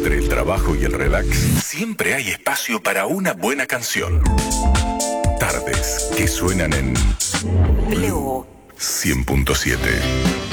Entre el trabajo y el relax, siempre hay espacio para una buena canción. Tardes que suenan en Blue 100.7.